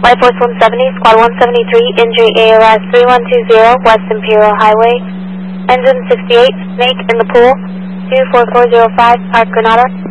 White Force 170, Squad 173, injury AOS 3120, West Imperial Highway. Engine 68, snake in the pool, 24405, Park Granada.